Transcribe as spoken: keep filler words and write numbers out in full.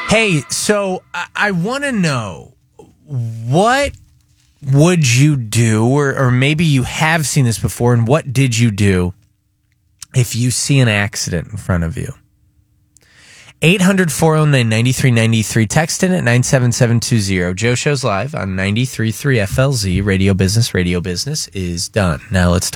Hey, so I, I want to know, what would you do, or, or maybe you have seen this before, and what did you do if you see an accident in front of you? eight hundred, four oh nine, nine three nine three. Text in at nine seven seven two zero. Joe Show's live on ninety-three point three F L Z. Radio Business, Radio Business is done. Now let's